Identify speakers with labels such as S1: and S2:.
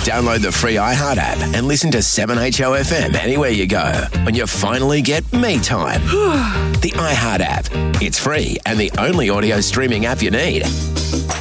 S1: Download the free iHeart app and listen to 7HOFM anywhere you go when you finally get me time. The iHeart app. It's free and the only audio streaming app you need.